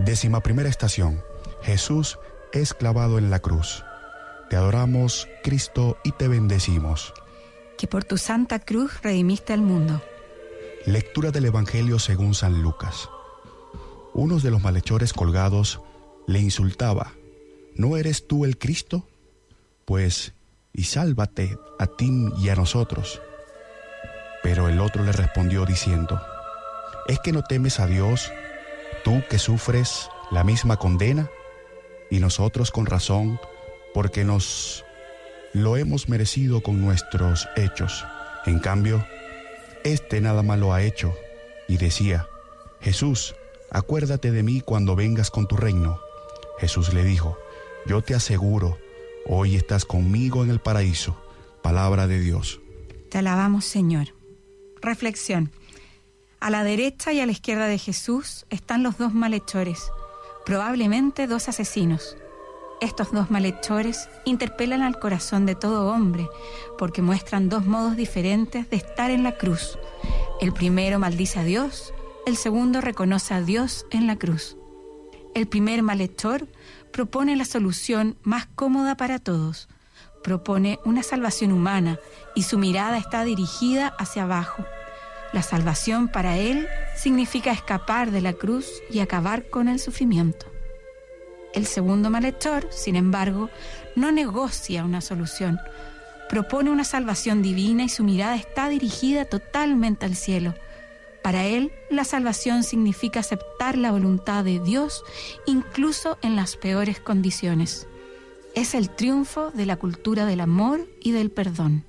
11ª estación. Jesús es clavado en la cruz. Te adoramos, Cristo, y te bendecimos. Que por tu santa cruz redimiste al mundo. Lectura del Evangelio según San Lucas. Uno de los malhechores colgados le insultaba: ¿no eres tú el Cristo? Pues, y sálvate a ti y a nosotros. Pero el otro le respondió diciendo: ¿es que no temes a Dios, tú que sufres la misma condena? Y nosotros con razón, porque nos lo hemos merecido con nuestros hechos. En cambio, este nada malo ha hecho. Y decía: Jesús, acuérdate de mí cuando vengas con tu reino. Jesús le dijo: yo te aseguro, hoy estás conmigo en el paraíso. Palabra de Dios. Te alabamos, Señor. Reflexión. A la derecha y a la izquierda de Jesús están los dos malhechores, probablemente dos asesinos. Estos dos malhechores interpelan al corazón de todo hombre, porque muestran dos modos diferentes de estar en la cruz. El primero maldice a Dios, el segundo reconoce a Dios en la cruz. El primer malhechor propone la solución más cómoda para todos. Propone una salvación humana y su mirada está dirigida hacia abajo. La salvación para él significa escapar de la cruz y acabar con el sufrimiento. El segundo malhechor, sin embargo, no negocia una solución. Propone una salvación divina y su mirada está dirigida totalmente al cielo. Para él, la salvación significa aceptar la voluntad de Dios, incluso en las peores condiciones. Es el triunfo de la cultura del amor y del perdón.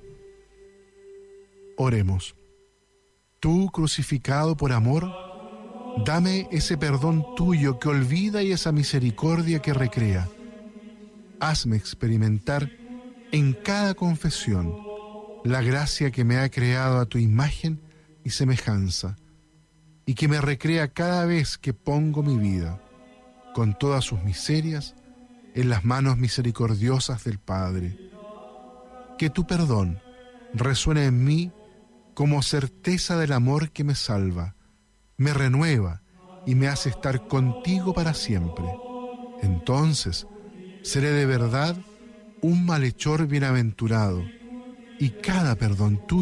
Oremos. Tú, crucificado por amor, dame ese perdón tuyo que olvida y esa misericordia que recrea. Hazme experimentar en cada confesión la gracia que me ha creado a tu imagen y semejanza, y que me recrea cada vez que pongo mi vida, con todas sus miserias, en las manos misericordiosas del Padre. Que tu perdón resuene en mí como certeza del amor que me salva, me renueva y me hace estar contigo para siempre. Entonces seré de verdad un malhechor bienaventurado, y cada perdón tuyo